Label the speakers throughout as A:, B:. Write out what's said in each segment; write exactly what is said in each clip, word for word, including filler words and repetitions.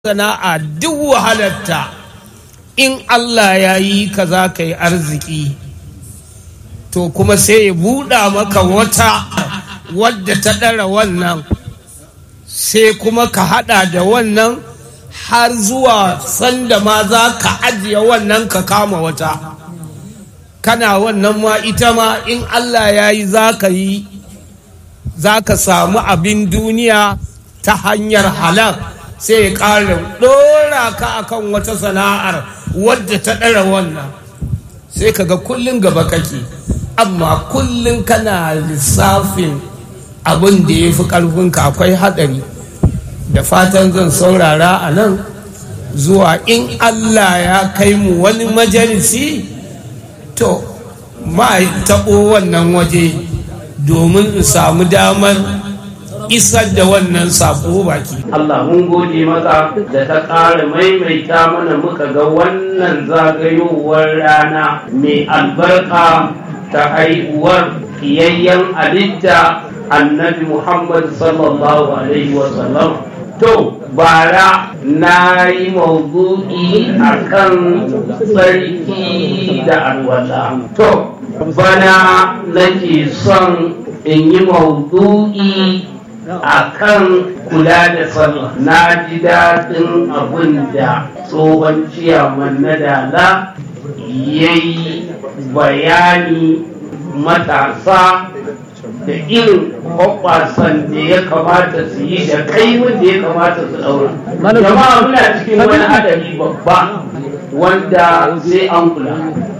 A: sana'a duk wahalarta in Allah ya yi ka za ka yi arziki to kuma sai ya buɗa maka wata wadda ta ɗara wannan sai kuma ka haɗa da wannan har zuwa sanda ma za ka ajiye wannan ka kama wata kana wannan ma ita ma in Allah ya yi za ka yi za ka samu abin duniya ta hanyar halal sai ya ƙara ɗora ka akan wata sana'ar wadda ta ɗara wannan sai ka ga kullum gaba kake amma kullum kana lissafin abin da ya fi ƙarfinka akwai haɗari da fatan zan saurara a nan zuwa in Allah ya kai mu wani majalisi to ma taɓo wannan waje domin in samu damar isar da wannan sako baki.
B: Allah mun gode maka da ta ƙara maimaita mana muka ga wannan zagayowar rana mai albarka ta haihuwar kiyayyen alitta annabi Muhammad sallallahu alaihi wasallam. To, bara na yi mawdu'i a kan tsarki da alwala. To, bana nake son in yi mawdu'i a kan kula da sallah. Na ji daɗin abin da tsohon ciyaman na dala ya yi bayani matasa da irin kwakwasan da ya kamata su yi da kaimun da ya kamata su ɗaura. Jama'a muna cikin wani hadari babba wanda sai an kula.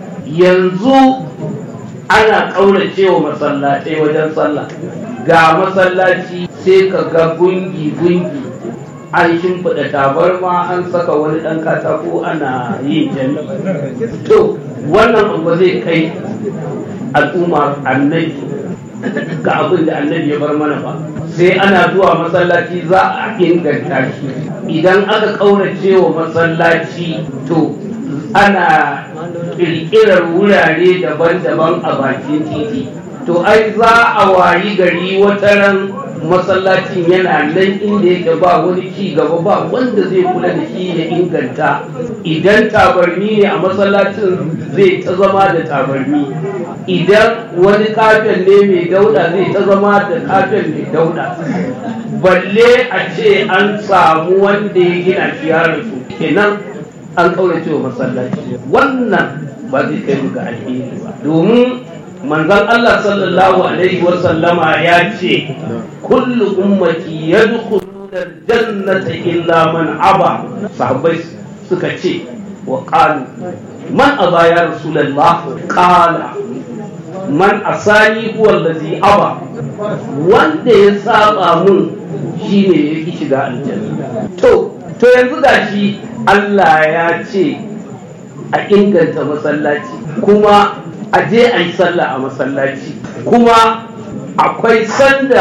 B: Yanzu ana ƙaurace wa masallatai wajen sallah. Ga masallaci sai ka ga gungi-gungi an shimfiɗa tabarma an saka wani ɗan katako ana yin jami'i. To, wannan abu zai kai al'ummar annabi ga abin da annabi ya bar mana ba. Sai ana zuwa masallaci za a inganta shi. Idan aka ƙaurace wa masallaci to ana ƙirƙirar wurare daban-daban a bakin titi. To ai za a wayi gari wata ran masallacin yana nan inda yake ba wani ci gaba ba wanda zai kula da shi ya inganta. Idan tabarmi ne a masallacin zai ta zama da tabarmi, idan wani kafin ne mai dauda zai ta zama da kafin mai dauda, balle a ce an samu wanda ya gina shi ya rasu kenan an kaurace wa masallaci. Wannan ba zai kai mu ga alheri ba, domin manzon Allah sallallahu alaihi wa sallama ya ce kullu ummati yadkhuluna jannata illa man aba. Sahabbai suka ce wa qalu man aba ya rasulullah, qala man asani huwa allazi aba. Wanda ya saba mun shine yake shiga aljanna. To to yanzu gashi Allah ya ce a inganta masallaci kuma a je a yi sallah a masallaci kuma akwai sanda